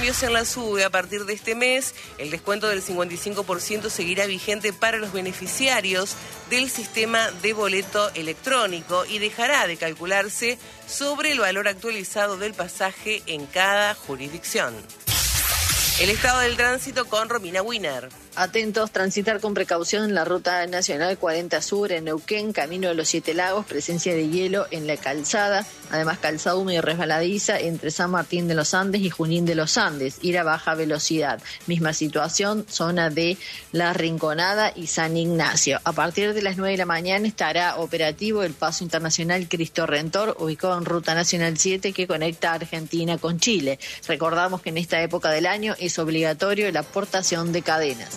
Cambios en la SUBE. A partir de este mes, el descuento del 55% seguirá vigente para los beneficiarios del sistema de boleto electrónico y dejará de calcularse sobre el valor actualizado del pasaje en cada jurisdicción. El estado del tránsito con Romina Wiener. Atentos, transitar con precaución en la ruta nacional 40 Sur en Neuquén, camino de los Siete Lagos, presencia de hielo en la calzada, además calzada húmeda y resbaladiza entre San Martín de los Andes y Junín de los Andes, ir a baja velocidad. Misma situación, zona de La Rinconada y San Ignacio. A partir de las 9 de la mañana estará operativo el paso internacional Cristo Redentor, ubicado en ruta nacional 7 que conecta a Argentina con Chile. Recordamos que en esta época del año es obligatorio la portación de cadenas.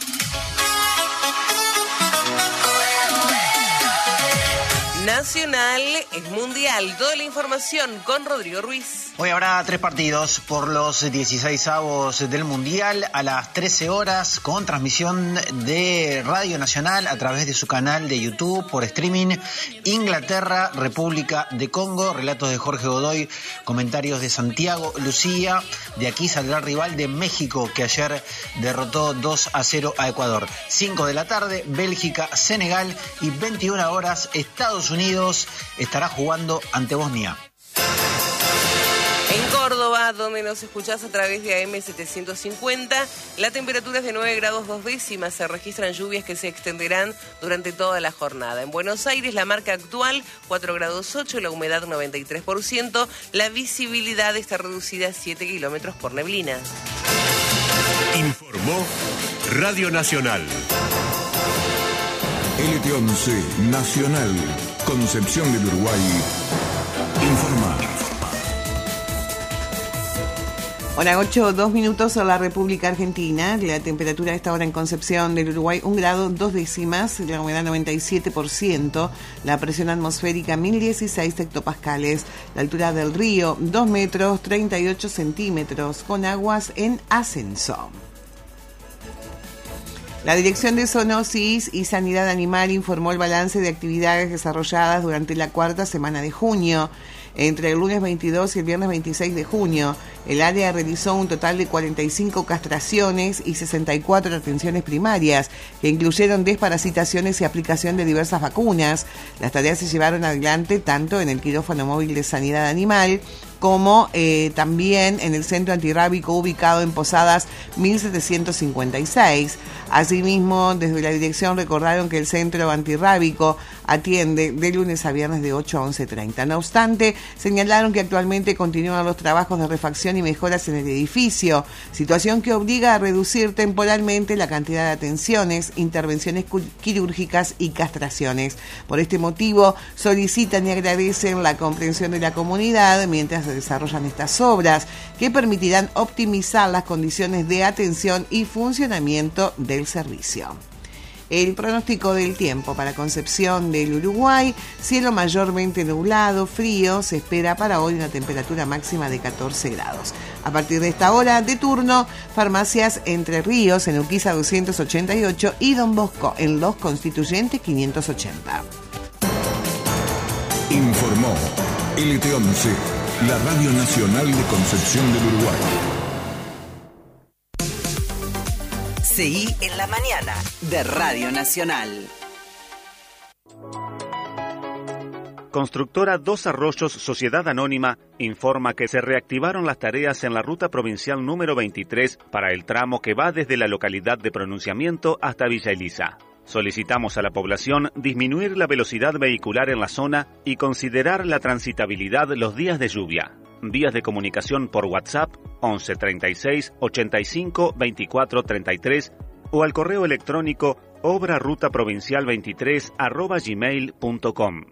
Nacional es mundial. Toda la información con Rodrigo Ruiz. Hoy habrá 3 partidos por los 16avos del Mundial a las 13 horas con transmisión de Radio Nacional a través de su canal de YouTube por streaming. Inglaterra, República de Congo, relatos de Jorge Godoy, comentarios de Santiago Lucía. De aquí saldrá el rival de México que ayer derrotó 2-0 a Ecuador. 5 de la tarde, Bélgica, Senegal y 21 horas, Estados Unidos estará jugando ante Bosnia. En Córdoba, donde nos escuchás a través de AM 750, la temperatura es de 9 grados 2 décimas. Se registran lluvias que se extenderán durante toda la jornada. En Buenos Aires, la marca actual 4 grados 8, la humedad 93%, la visibilidad está reducida a 7 kilómetros por neblina. Informó Radio Nacional. LT11 Nacional, Concepción del Uruguay, informa. Hora 8, 2 minutos en la República Argentina. La temperatura a esta hora en Concepción del Uruguay, 1 grado 2 décimas, la humedad 97%, la presión atmosférica 1016 hectopascales, la altura del río 2 metros 38 centímetros, con aguas en ascenso. La Dirección de Zoonosis y Sanidad Animal informó el balance de actividades desarrolladas durante la cuarta semana de junio. Entre el lunes 22 y el viernes 26 de junio, el área realizó un total de 45 castraciones y 64 atenciones primarias, que incluyeron desparasitaciones y aplicación de diversas vacunas. Las tareas se llevaron adelante tanto en el quirófano móvil de Sanidad Animal como también en el centro antirrábico ubicado en Posadas 1756. Asimismo, desde la dirección recordaron que el centro antirrábico atiende de lunes a viernes de 8 a 11:30. No obstante, señalaron que actualmente continúan los trabajos de refacción y mejoras en el edificio, situación que obliga a reducir temporalmente la cantidad de atenciones, intervenciones quirúrgicas y castraciones. Por este motivo, solicitan y agradecen la comprensión de la comunidad mientras se desarrollan estas obras, que permitirán optimizar las condiciones de atención y funcionamiento del servicio. El pronóstico del tiempo para Concepción del Uruguay: cielo mayormente nublado, frío, se espera para hoy una temperatura máxima de 14 grados. A partir de esta hora de turno, farmacias Entre Ríos en Urquiza 288 y Don Bosco en Los Constituyentes 580. Informó LT11, la Radio Nacional de Concepción del Uruguay. Seguí en la mañana de Radio Nacional. Constructora Dos Arroyos Sociedad Anónima informa que se reactivaron las tareas en la ruta provincial número 23 para el tramo que va desde la localidad de Pronunciamiento hasta Villa Elisa. Solicitamos a la población disminuir la velocidad vehicular en la zona y considerar la transitabilidad los días de lluvia. Vías de comunicación por WhatsApp 11 36 85 24 33 o al correo electrónico obrarutaprovincial23@gmail.com.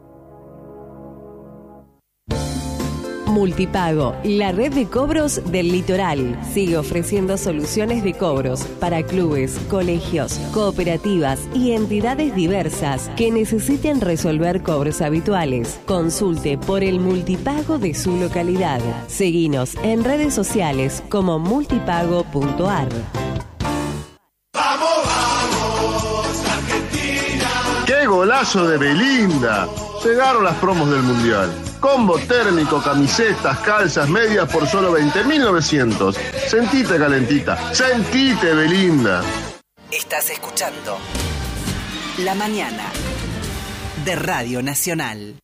Multipago, la red de cobros del litoral, sigue ofreciendo soluciones de cobros para clubes, colegios, cooperativas y entidades diversas que necesiten resolver cobros habituales. Consulte por el multipago de su localidad. Seguinos en redes sociales como multipago.ar. ¡Vamos, vamos, Argentina! ¡Qué golazo de Belinda! Llegaron las promos del Mundial. Combo térmico, camisetas, calzas, medias por solo 20.900. Sentite calentita, sentite Belinda. Estás escuchando La Mañana de Radio Nacional.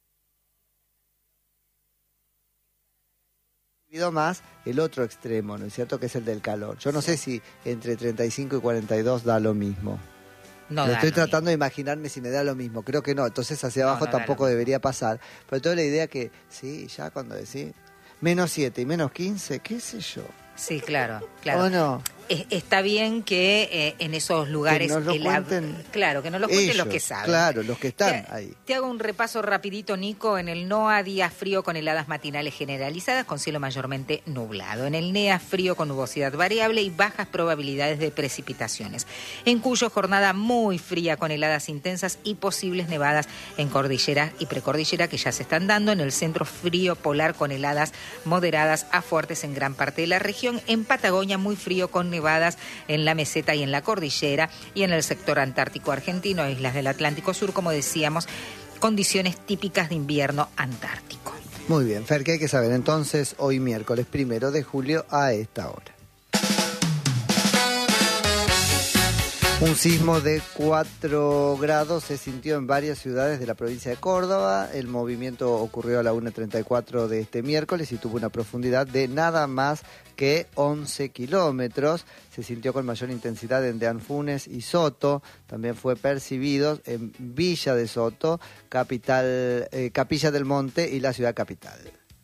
Más el otro extremo, ¿no es cierto? Que es el del calor. Yo no sé si entre 35 y 42 da lo mismo. No, estoy tratando de imaginarme si me da lo mismo. Creo que no. Entonces hacia abajo tampoco debería pasar. Pero tengo la idea que, sí, ya cuando decís -7 y -15, qué sé yo. Sí, claro, claro. ¿O no? Está bien que en esos lugares... Que nos lo cuenten claro, que nos lo cuenten ellos, los que saben. Claro, los que están ahí. Te hago un repaso rapidito, Nico. En el NOA, día frío con heladas matinales generalizadas, con cielo mayormente nublado. En el NEA, frío con nubosidad variable y bajas probabilidades de precipitaciones. En Cuyo, jornada muy fría con heladas intensas y posibles nevadas en cordillera y precordillera que ya se están dando. En el centro, frío polar con heladas moderadas a fuertes en gran parte de la región. En Patagonia, muy frío con nevadas en la meseta y en la cordillera, y en el sector antártico argentino, islas del Atlántico Sur, como decíamos, condiciones típicas de invierno antártico. Muy bien, Fer, ¿qué hay que saber entonces hoy miércoles 1 de julio a esta hora? Un sismo de 4 grados se sintió en varias ciudades de la provincia de Córdoba. El movimiento ocurrió a la 1:34 de este miércoles y tuvo una profundidad de nada más que 11 kilómetros. Se sintió con mayor intensidad en Deanfunes y Soto. También fue percibido en Villa de Soto, capital, Capilla del Monte y la ciudad capital.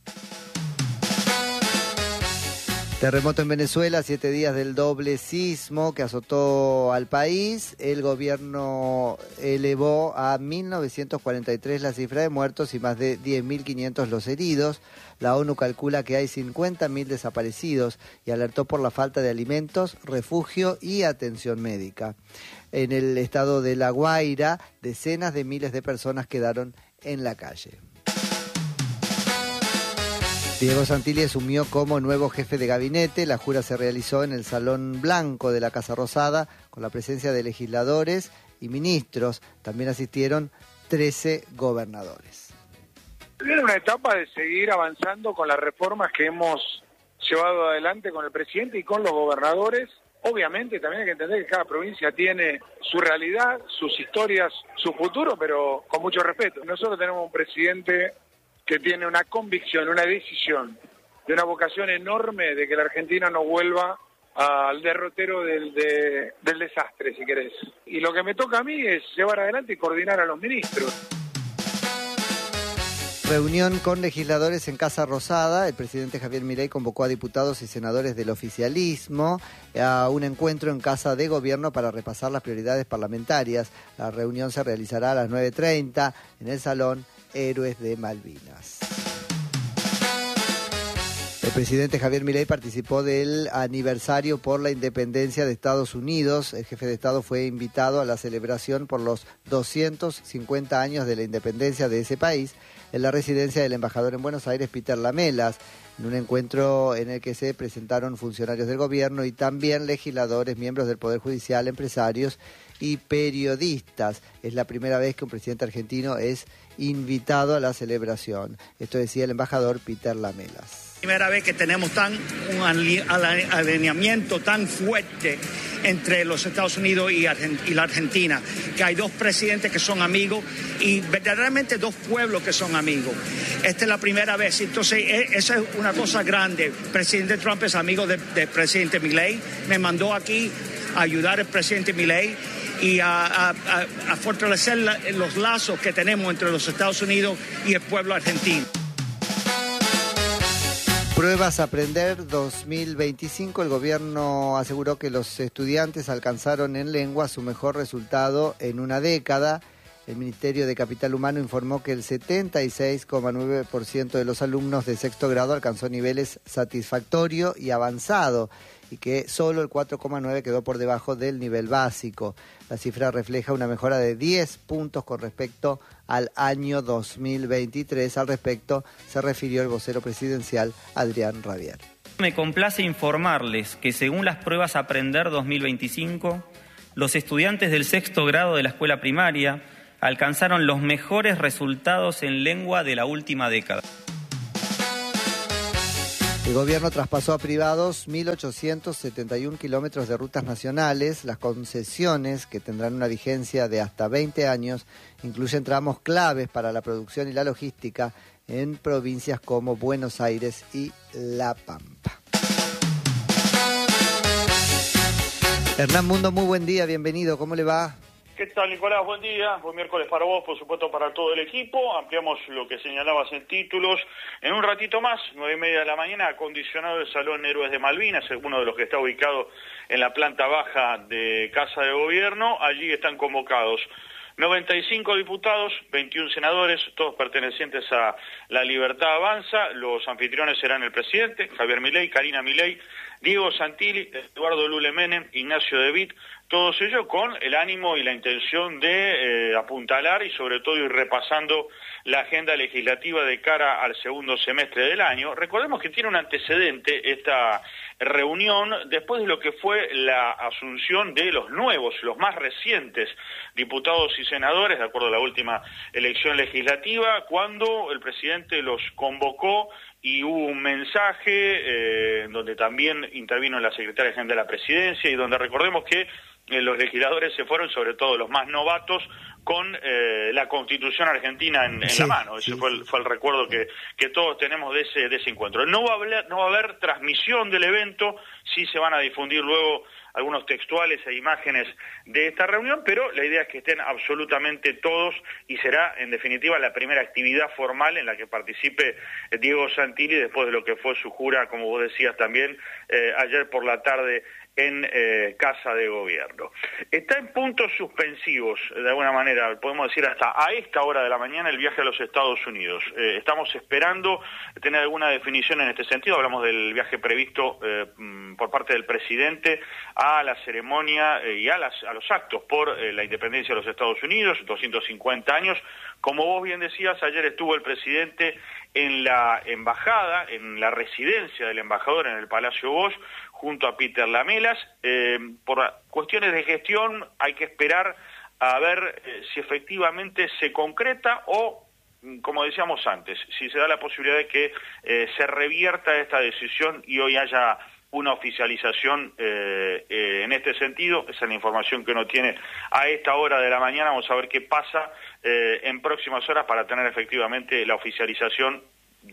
Terremoto en Venezuela, 7 días del doble sismo que azotó al país. El gobierno elevó a 1.943 la cifra de muertos y más de 10.500 los heridos. La ONU calcula que hay 50.000 desaparecidos y alertó por la falta de alimentos, refugio y atención médica. En el estado de La Guaira, decenas de miles de personas quedaron en la calle. Diego Santilli asumió como nuevo jefe de gabinete. La jura se realizó en el Salón Blanco de la Casa Rosada con la presencia de legisladores y ministros. También asistieron 13 gobernadores. Viene una etapa de seguir avanzando con las reformas que hemos llevado adelante con el presidente y con los gobernadores. Obviamente también hay que entender que cada provincia tiene su realidad, sus historias, su futuro, pero con mucho respeto. Nosotros tenemos un presidente que tiene una convicción, una decisión, de una vocación enorme de que la Argentina no vuelva al derrotero del desastre, si querés. Y lo que me toca a mí es llevar adelante y coordinar a los ministros. Reunión con legisladores en Casa Rosada. El presidente Javier Milei convocó a diputados y senadores del oficialismo a un encuentro en Casa de Gobierno para repasar las prioridades parlamentarias. La reunión se realizará a las 9:30 en el Salón Héroes de Malvinas. El presidente Javier Milei participó del aniversario por la independencia de Estados Unidos. El jefe de Estado fue invitado a la celebración por los 250 años de la independencia de ese país en la residencia del embajador en Buenos Aires, Peter Lamelas, en un encuentro en el que se presentaron funcionarios del gobierno y también legisladores, miembros del Poder Judicial, empresarios y periodistas. Es la primera vez que un presidente argentino es invitado a la celebración. Esto decía el embajador Peter Lamelas. Primera vez que tenemos un alineamiento tan fuerte entre los Estados Unidos y la Argentina, que hay dos presidentes que son amigos y verdaderamente dos pueblos que son amigos. Esta es la primera vez, entonces esa es una cosa grande. El presidente Trump es amigo del presidente Milei, me mandó aquí a ayudar al presidente Milei y a fortalecer los lazos que tenemos entre los Estados Unidos y el pueblo argentino. Pruebas Aprender 2025. El gobierno aseguró que los estudiantes alcanzaron en lengua su mejor resultado en una década. El Ministerio de Capital Humano informó que el 76,9% de los alumnos de sexto grado alcanzó niveles satisfactorio y avanzado y que solo el 4,9% quedó por debajo del nivel básico. La cifra refleja una mejora de 10 puntos con respecto al año 2023. Al respecto se refirió el vocero presidencial Adrián Rabier. Me complace informarles que según las pruebas Aprender 2025, los estudiantes del sexto grado de la escuela primaria alcanzaron los mejores resultados en lengua de la última década. El gobierno traspasó a privados 1.871 kilómetros de rutas nacionales. Las concesiones, que tendrán una vigencia de hasta 20 años, incluyen tramos claves para la producción y la logística en provincias como Buenos Aires y La Pampa. Hernán Mundo, muy buen día, bienvenido, ¿cómo le va? ¿Qué tal, Nicolás? Buen día, buen miércoles para vos, por supuesto para todo el equipo. Ampliamos lo que señalabas en títulos. En un ratito más, 9:30 de la mañana, acondicionado el Salón Héroes de Malvinas, uno de los que está ubicado en la planta baja de Casa de Gobierno. Allí están convocados 95 diputados, 21 senadores, todos pertenecientes a La Libertad Avanza. Los anfitriones serán el presidente, Javier Milei, Karina Milei, Diego Santilli, Eduardo Lule Menem, Ignacio De Witt, todos ellos con el ánimo y la intención de apuntalar y sobre todo ir repasando la agenda legislativa de cara al segundo semestre del año. Recordemos que tiene un antecedente esta reunión después de lo que fue la asunción de los nuevos, los más recientes diputados y senadores, de acuerdo a la última elección legislativa, cuando el presidente los convocó y hubo un mensaje donde también intervino la secretaria general de la presidencia y donde recordemos que los legisladores se fueron, sobre todo los más novatos, con la Constitución argentina en la mano. Ese fue el recuerdo que todos tenemos de ese encuentro. No va a haber transmisión del evento, sí se van a difundir luego algunos textuales e imágenes de esta reunión, pero la idea es que estén absolutamente todos y será, en definitiva, la primera actividad formal en la que participe Diego Santilli después de lo que fue su jura, como vos decías también, ayer por la tarde en Casa de Gobierno. Está en puntos suspensivos, de alguna manera, podemos decir hasta a esta hora de la mañana, el viaje a los Estados Unidos. Estamos esperando tener alguna definición en este sentido. Hablamos del viaje previsto por parte del presidente a la ceremonia y a los actos por la independencia de los Estados Unidos, 250 años. Como vos bien decías, ayer estuvo el presidente en la embajada, en la residencia del embajador en el Palacio Bosch, junto a Peter Lamelas. Por cuestiones de gestión hay que esperar a ver si efectivamente se concreta o, como decíamos antes, si se da la posibilidad de que se revierta esta decisión y hoy haya una oficialización en este sentido. Esa es la información que uno tiene a esta hora de la mañana. Vamos a ver qué pasa en próximas horas para tener efectivamente la oficialización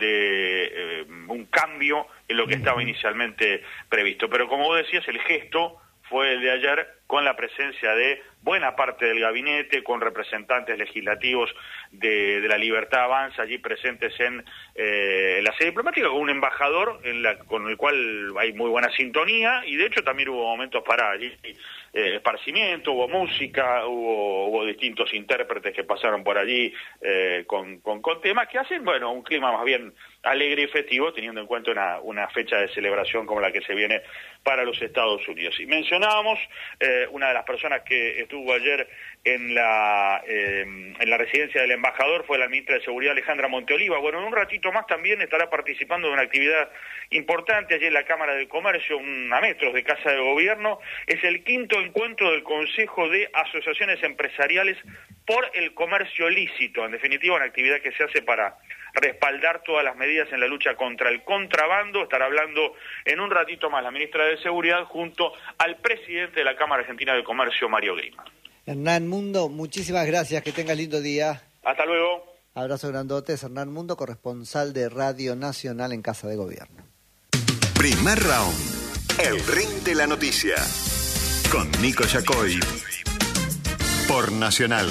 de un cambio en lo que estaba inicialmente previsto. Pero como vos decías, el gesto fue el de ayer con la presencia de buena parte del gabinete, con representantes legislativos de La Libertad Avanza allí presentes en la sede diplomática, con un embajador con el cual hay muy buena sintonía, y de hecho también hubo momentos para allí esparcimiento, hubo música, hubo distintos intérpretes que pasaron por allí con temas que hacen, bueno, un clima más bien alegre y festivo, teniendo en cuenta una fecha de celebración como la que se viene para los Estados Unidos. Y mencionábamos una de las personas que estuvo ayer en la residencia del embajador fue la ministra de Seguridad, Alejandra Monteoliva. Bueno, en un ratito más también estará participando de una actividad importante allí en la Cámara de Comercio, a metros de Casa de Gobierno. Es el quinto encuentro del Consejo de Asociaciones Empresariales por el Comercio Lícito. En definitiva, una actividad que se hace para respaldar todas las medidas en la lucha contra el contrabando. Estará hablando en un ratito más la ministra de Seguridad junto al presidente de la Cámara Argentina de Comercio, Mario Grima. Hernán Mundo, muchísimas gracias, que tengas lindo día. Hasta luego. Abrazo grandote, Hernán Mundo, corresponsal de Radio Nacional en Casa de Gobierno. Primer round, el ring de la noticia, con Nico Yacoy, por Nacional.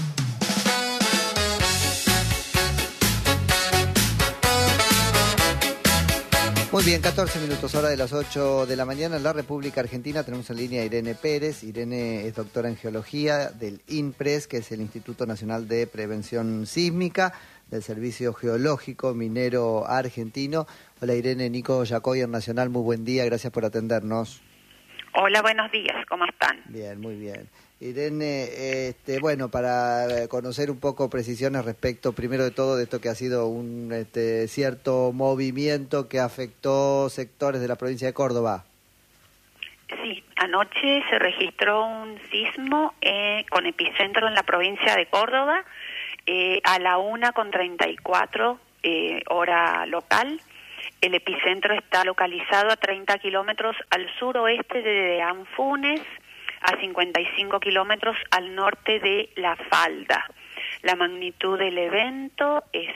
Muy bien, 14 minutos, hora de las 8 de la mañana en la República Argentina. Tenemos en línea a Irene Pérez. Irene es doctora en Geología del INPRES, que es el Instituto Nacional de Prevención Sísmica, del Servicio Geológico Minero Argentino. Hola Irene, Nico Yacoy en Nacional, muy buen día, gracias por atendernos. Hola, buenos días, ¿cómo están? Bien, muy bien. Irene, bueno, para conocer un poco precisiones respecto, primero de todo, de esto que ha sido un cierto movimiento que afectó sectores de la provincia de Córdoba. Sí, Anoche se registró un sismo con epicentro en la provincia de Córdoba a la 1:34 hora local. El epicentro está localizado a 30 kilómetros al suroeste de Anfunes, a 55 kilómetros al norte de La Falda. La magnitud del evento es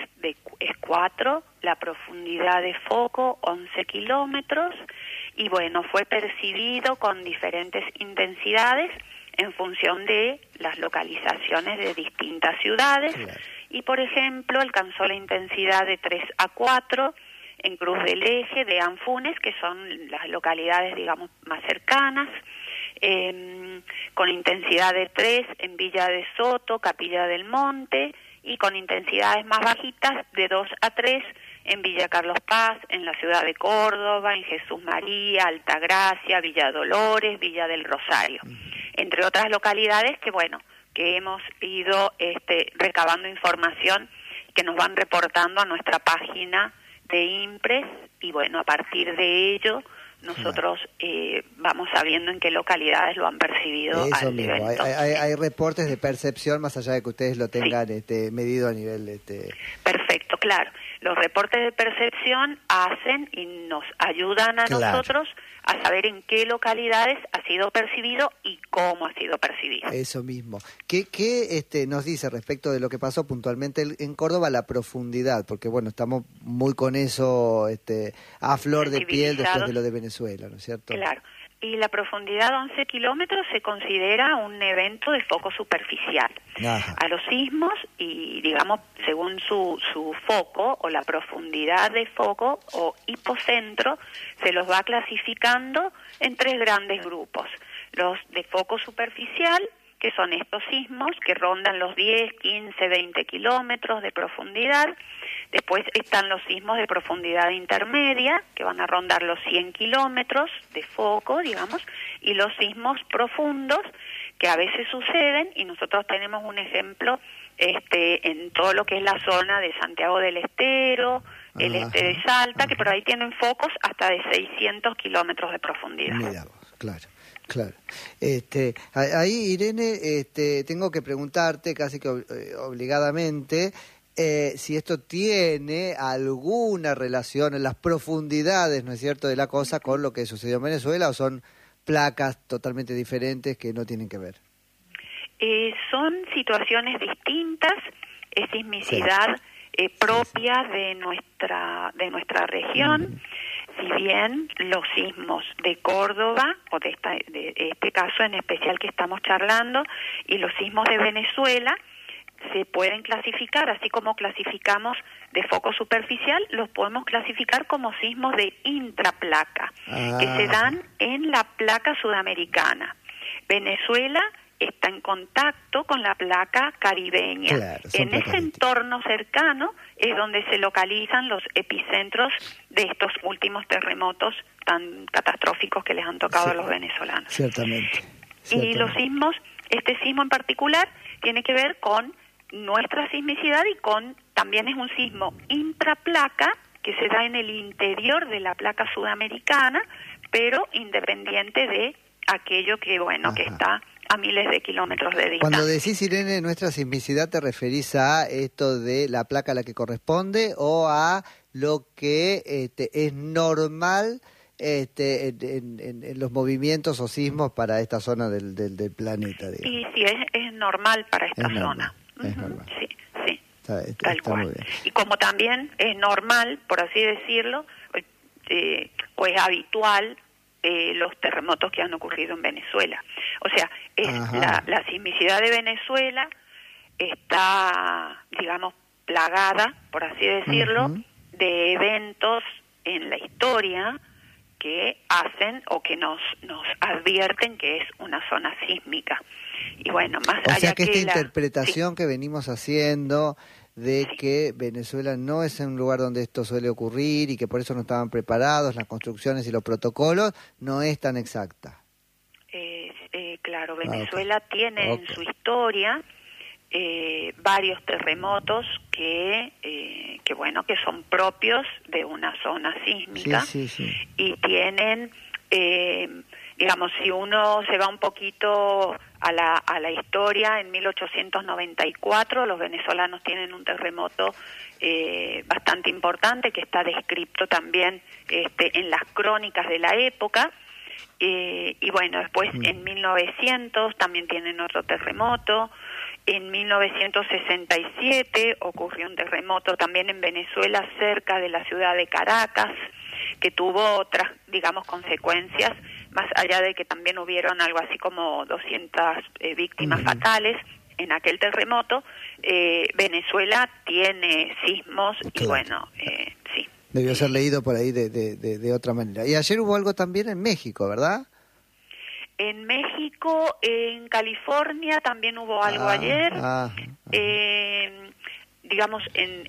4, la profundidad de foco 11 kilómetros y bueno, fue percibido con diferentes intensidades en función de las localizaciones de distintas ciudades y por ejemplo alcanzó la intensidad de 3 a 4 en Cruz del Eje de Anfunes, que son las localidades digamos más cercanas, con intensidad de 3 en Villa de Soto, Capilla del Monte, y con intensidades más bajitas de 2 a 3 en Villa Carlos Paz, en la ciudad de Córdoba, en Jesús María, Altagracia, Villa Dolores, Villa del Rosario, entre otras localidades que bueno, que hemos ido recabando información que nos van reportando a nuestra página de IMPRES y bueno, a partir de ello nosotros vamos sabiendo en qué localidades lo han percibido. Eso al mismo, evento. hay reportes de percepción más allá de que ustedes lo tengan medido a nivel... Perfecto, claro. Los reportes de percepción hacen y nos ayudan a nosotros a saber en qué localidades ha sido percibido y cómo ha sido percibido. Eso mismo. ¿Qué nos dice respecto de lo que pasó puntualmente en Córdoba, la profundidad? Porque bueno, estamos muy con eso a flor de piel después de lo de Venezuela, ¿no es cierto? Claro. Y la profundidad de 11 kilómetros se considera un evento de foco superficial. Ajá. A los sismos, y digamos, según su foco o la profundidad de foco o hipocentro, se los va clasificando en 3 grandes grupos. Los de foco superficial, que son estos sismos que rondan los 10, 15, 20 kilómetros de profundidad. Después están los sismos de profundidad intermedia, que van a rondar los 100 kilómetros de foco, digamos, y los sismos profundos, que a veces suceden, y nosotros tenemos un ejemplo en todo lo que es la zona de Santiago del Estero, el este de Salta, que por ahí tienen focos hasta de 600 kilómetros de profundidad. Mira vos, claro. Claro. Ahí, Irene, tengo que preguntarte casi que obligadamente si esto tiene alguna relación en las profundidades, ¿no es cierto?, de la cosa con lo que sucedió en Venezuela, o son placas totalmente diferentes que no tienen que ver. Son situaciones distintas, es sismicidad propia de nuestra región. Si bien los sismos de Córdoba, o de este caso en especial que estamos charlando, y los sismos de Venezuela, se pueden clasificar, así como clasificamos de foco superficial, los podemos clasificar como sismos de intraplaca, que se dan en la placa sudamericana. Venezuela está en contacto con la placa caribeña. Claro, en ese entorno cercano es donde se localizan los epicentros de estos últimos terremotos tan catastróficos que les han tocado a los venezolanos. Ciertamente. Y los sismos, este sismo en particular, tiene que ver con nuestra sismicidad y también es un sismo intraplaca que se da en el interior de la placa sudamericana, pero independiente de aquello que está a miles de kilómetros de distancia. Cuando decís, Irene, nuestra sismicidad, ¿te referís a esto de la placa a la que corresponde o a lo que es normal en los movimientos o sismos para esta zona del planeta? Digamos? Y sí, es normal para esta zona. Es normal. Sí, está cual. Muy bien. Y como también es normal, por así decirlo, o es habitual, los terremotos que han ocurrido en Venezuela. O sea, la sismicidad de Venezuela está, digamos, plagada, por así decirlo, de eventos en la historia que hacen o que nos advierten que es una zona sísmica. Y bueno, más allá sea que esta interpretación que venimos haciendo de que Venezuela no es un lugar donde esto suele ocurrir y que por eso no estaban preparados las construcciones y los protocolos, no es tan exacta. Claro, Venezuela tiene en su historia varios terremotos que son propios de una zona sísmica y tienen digamos, si uno se va un poquito a la historia, en 1894 los venezolanos tienen un terremoto bastante importante que está descrito también en las crónicas de la época. Y bueno, después en 1900 también tienen otro terremoto. En 1967 ocurrió un terremoto también en Venezuela, cerca de la ciudad de Caracas, que tuvo otras, digamos, consecuencias, más allá de que también hubieron algo así como 200 víctimas fatales en aquel terremoto. Venezuela tiene sismos y bueno, sí. Debió ser leído por ahí de otra manera. Y ayer hubo algo también en México, ¿verdad? En México, en California también hubo algo ayer. Digamos, en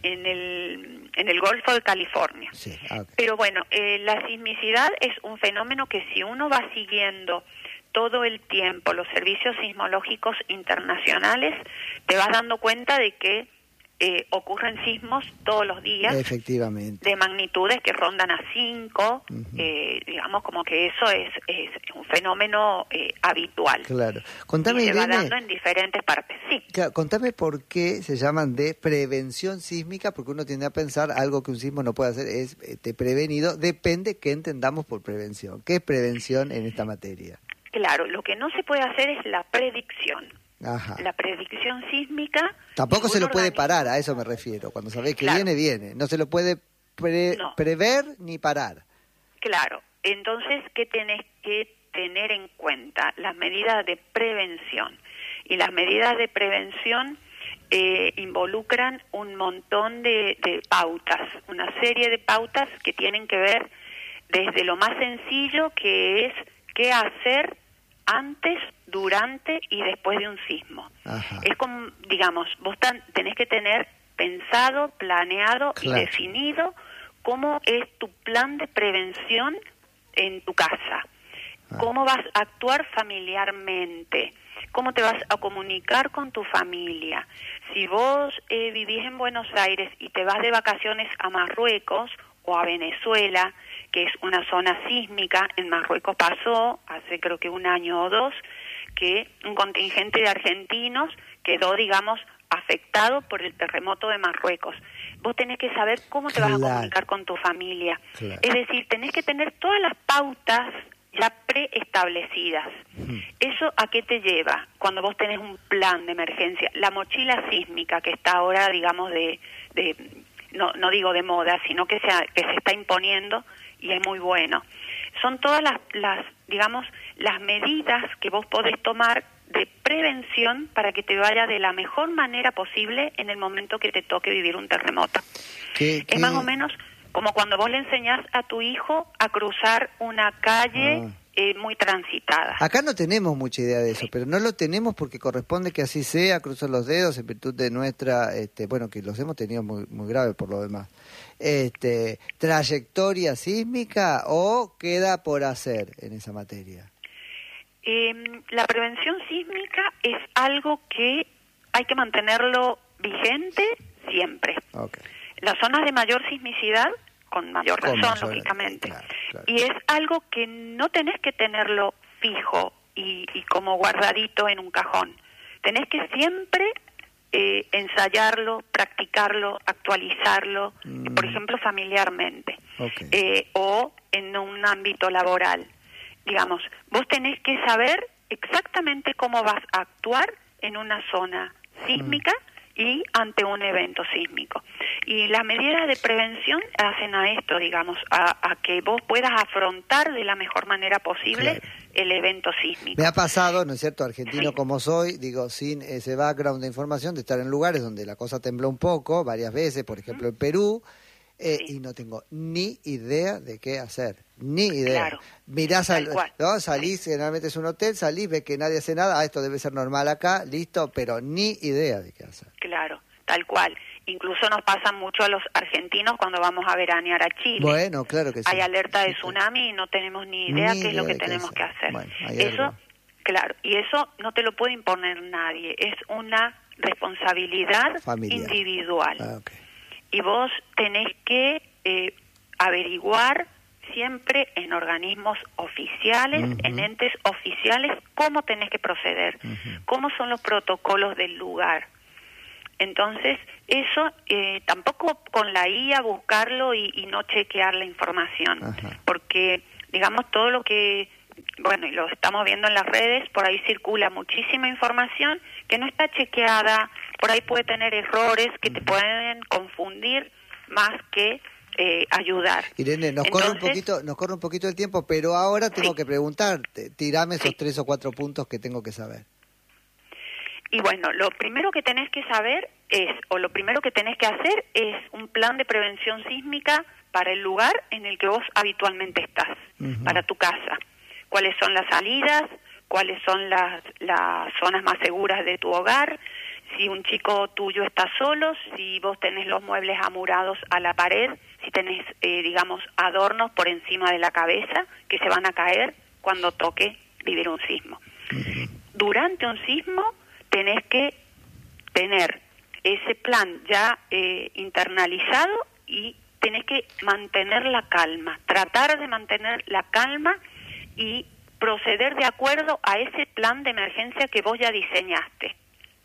el Golfo de California. Sí, okay. Pero bueno, la sismicidad es un fenómeno que si uno va siguiendo todo el tiempo los servicios sismológicos internacionales, te vas dando cuenta de que ocurren sismos todos los días. Efectivamente. De magnitudes que rondan a 5, digamos como que eso es un fenómeno habitual. Claro. Contame, y se va Irene, dando en diferentes partes, sí. Claro, contame por qué se llaman de prevención sísmica, porque uno tiende a pensar algo que un sismo no puede hacer es prevenido, depende qué entendamos por prevención. ¿Qué es prevención en esta materia? Claro, lo que no se puede hacer es la predicción. Ajá. La predicción sísmica... Tampoco se lo puede parar, a eso me refiero. Cuando sabés que viene, viene. No se lo puede prever ni parar. Claro. Entonces, ¿qué tenés que tener en cuenta? Las medidas de prevención. Y las medidas de prevención involucran un montón de pautas, una serie de pautas que tienen que ver desde lo más sencillo, que es qué hacer antes, durante y después de un sismo. Ajá. Es como, digamos, vos tenés que tener pensado, planeado y definido cómo es tu plan de prevención en tu casa, cómo vas a actuar familiarmente, cómo te vas a comunicar con tu familia. Si vos vivís en Buenos Aires y te vas de vacaciones a Marruecos o a Venezuela, que es una zona sísmica, en Marruecos pasó hace creo que 1 año o 2, que un contingente de argentinos quedó, digamos, afectado por el terremoto de Marruecos. Vos tenés que saber cómo te vas a comunicar con tu familia. Es decir, tenés que tener todas las pautas ya preestablecidas. ¿Eso a qué te lleva? Cuando vos tenés un plan de emergencia, la mochila sísmica que está ahora, digamos, no digo de moda, sino que se está imponiendo y es muy bueno. Son todas las digamos, las medidas que vos podés tomar de prevención para que te vaya de la mejor manera posible en el momento que te toque vivir un terremoto. Es más o menos como cuando vos le enseñás a tu hijo a cruzar una calle muy transitada. Acá no tenemos mucha idea de eso, pero no lo tenemos porque corresponde que así sea, cruzar los dedos en virtud de nuestra, bueno, que los hemos tenido muy, muy graves por lo demás, trayectoria sísmica, o queda por hacer en esa materia. La prevención sísmica es algo que hay que mantenerlo vigente siempre. Okay. Las zonas de mayor sismicidad, con mayor razón, lógicamente. Claro. Y es algo que no tenés que tenerlo fijo y como guardadito en un cajón. Tenés que siempre ensayarlo, practicarlo, actualizarlo, por ejemplo, familiarmente, o en un ámbito laboral. Digamos, vos tenés que saber exactamente cómo vas a actuar en una zona sísmica y ante un evento sísmico. Y las medidas de prevención hacen a esto, digamos, a que vos puedas afrontar de la mejor manera posible el evento sísmico. Me ha pasado, ¿no es cierto?, argentino como soy, digo, sin ese background de información, de estar en lugares donde la cosa tembló un poco, varias veces, por ejemplo en Perú, y no tengo ni idea de qué hacer, ni idea. Claro. Mirás, ¿no? Salís, generalmente es un hotel, salís, ves que nadie hace nada, esto debe ser normal acá, listo, pero ni idea de qué hacer. Claro, tal cual. Incluso nos pasa mucho a los argentinos cuando vamos a veranear a Chile. Bueno, claro que sí. Hay alerta de tsunami y no tenemos ni idea qué es lo que tenemos que hacer. Bueno, eso, claro, y eso no te lo puede imponer nadie, es una responsabilidad individual. Okay. Y vos tenés que averiguar siempre en organismos oficiales, en entes oficiales, cómo tenés que proceder, cómo son los protocolos del lugar. Entonces, eso tampoco con la IA buscarlo y no chequear la información, porque, digamos, todo lo que, bueno, y lo estamos viendo en las redes, por ahí circula muchísima información que no está chequeada, por ahí puede tener errores que te pueden confundir más que ayudar. Irene, nos corre un poquito el tiempo, pero ahora tengo que preguntarte, tirame esos 3 o 4 puntos que tengo que saber. Y bueno, lo primero que tenés que saber lo primero que tenés que hacer es un plan de prevención sísmica para el lugar en el que vos habitualmente estás, para tu casa. ¿Cuáles son las salidas? ¿Cuáles son las zonas más seguras de tu hogar? Si un chico tuyo está solo, si vos tenés los muebles amurados a la pared, si tenés, digamos, adornos por encima de la cabeza que se van a caer cuando toque vivir un sismo. Durante un sismo tenés que tener ese plan ya internalizado y tenés que mantener la calma, tratar de mantener la calma y proceder de acuerdo a ese plan de emergencia que vos ya diseñaste.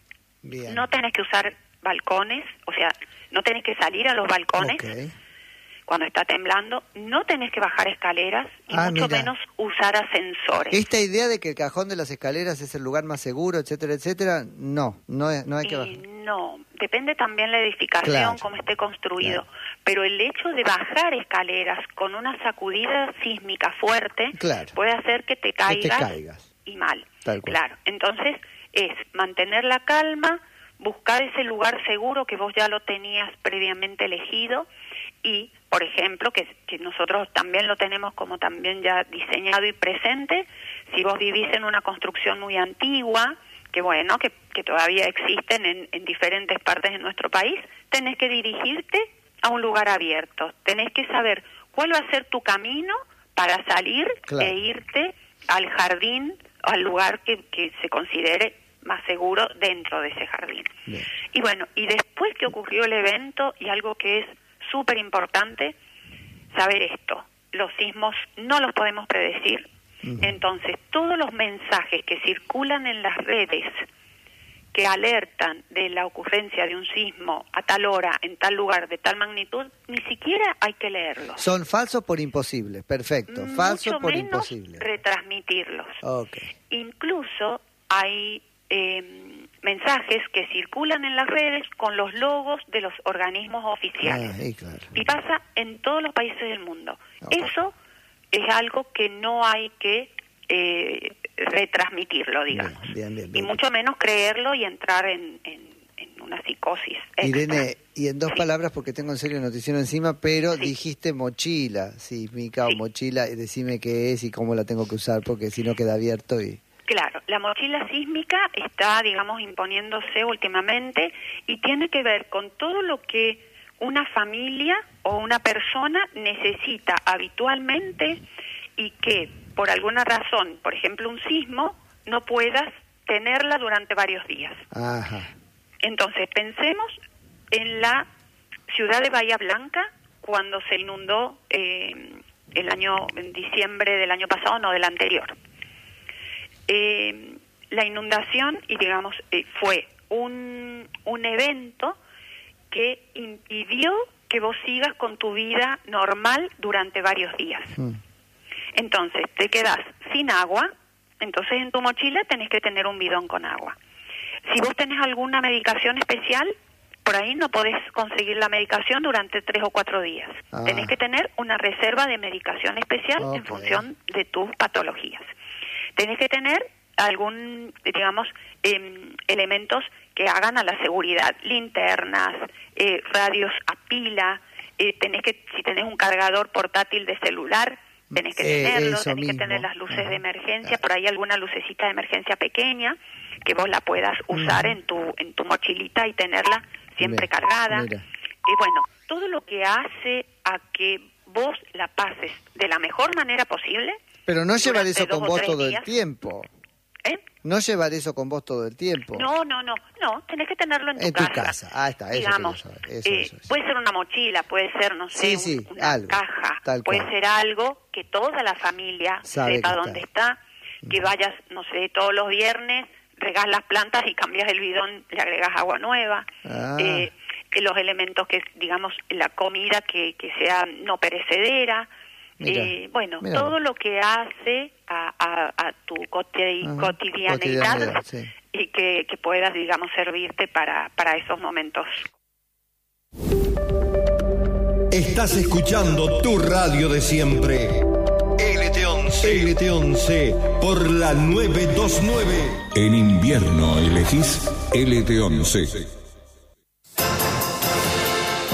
Bien. No tenés que usar balcones, o sea, no tenés que salir a los balcones cuando está temblando, no tenés que bajar escaleras y mucho menos usar ascensores. Esta idea de que el cajón de las escaleras es el lugar más seguro, etcétera, etcétera, no hay que bajar. No, depende también la edificación, cómo esté construido, pero el hecho de bajar escaleras con una sacudida sísmica fuerte puede hacer que te caigas y mal. Claro, entonces es mantener la calma, buscar ese lugar seguro que vos ya lo tenías previamente elegido y, por ejemplo, que nosotros también lo tenemos como también ya diseñado y presente, si vos vivís en una construcción muy antigua, que bueno, que todavía existen en diferentes partes de nuestro país, tenés que dirigirte a un lugar abierto, tenés que saber cuál va a ser tu camino para salir e irte al jardín, al lugar que se considere más seguro dentro de ese jardín. Bien. Y bueno, y después que ocurrió el evento, y algo que es súper importante, saber esto, los sismos no los podemos predecir, entonces todos los mensajes que circulan en las redes que alertan de la ocurrencia de un sismo a tal hora, en tal lugar, de tal magnitud, ni siquiera hay que leerlos. Son falsos por imposibles, perfecto, falsos por imposibles. Retransmitirlos. Incluso hay mensajes que circulan en las redes con los logos de los organismos oficiales. Y pasa en todos los países del mundo. Eso es algo que no hay que retransmitirlo, digamos. Bien. Y mucho menos creerlo y entrar en una psicosis. Irene, y en 2 palabras, porque tengo en serio noticiero encima, pero dijiste mochila, sísmica o mochila, decime qué es y cómo la tengo que usar, porque si no queda abierto y... Claro, la mochila sísmica está, digamos, imponiéndose últimamente y tiene que ver con todo lo que una familia o una persona necesita habitualmente y que por alguna razón, por ejemplo un sismo, no puedas tenerla durante varios días. Entonces pensemos en la ciudad de Bahía Blanca cuando se inundó en diciembre del año pasado, no del anterior. La inundación, y digamos, fue un evento que impidió que vos sigas con tu vida normal durante varios días. Entonces, te quedás sin agua, entonces en tu mochila tenés que tener un bidón con agua. Si vos tenés alguna medicación especial, por ahí no podés conseguir la medicación durante 3 o 4 días. Tenés que tener una reserva de medicación especial en función de tus patologías. Tenés que tener algún, digamos, elementos que hagan a la seguridad, linternas, radios a pila, si tenés un cargador portátil de celular, tenés que tenerlo, tenés que tener las luces de emergencia, por ahí alguna lucecita de emergencia pequeña, que vos la puedas usar en tu mochilita y tenerla siempre cargada. Y bueno, todo lo que hace a que vos la pases de la mejor manera posible. Pero no llevar eso con vos todo el tiempo. No llevar eso con vos todo el tiempo. No, tenés que tenerlo en tu casa. Ah, está, eso digamos, eso. Puede ser una mochila, puede ser, no sé, una algo, caja, puede ser algo que toda la familia sepa dónde está, que vayas, no sé, todos los viernes, regás las plantas y cambias el bidón, le agregas agua nueva. Los elementos que, digamos, la comida que sea no perecedera. Todo lo que hace a tu cotidianidad y que puedas, digamos, servirte para esos momentos. Estás escuchando tu radio de siempre. LT11 por la 929. En invierno elegís LT11.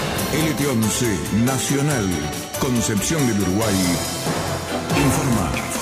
LT11 Nacional, Concepción del Uruguay. Informa.